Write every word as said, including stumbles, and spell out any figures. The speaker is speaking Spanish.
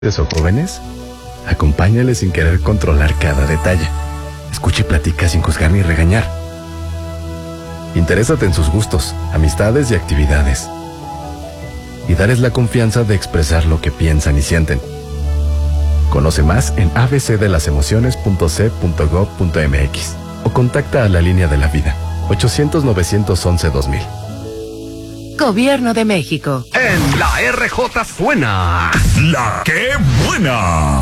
o jóvenes, acompáñale sin querer controlar cada detalle. Escucha y platica sin juzgar ni regañar. Interésate en sus gustos, amistades y actividades. Y darles la confianza de expresar lo que piensan y sienten. Conoce más en a b c de las emociones punto c punto gov punto m x o contacta a la línea de la vida ochocientos, novecientos once, dos mil. Gobierno de México. En la R J suena La que buena.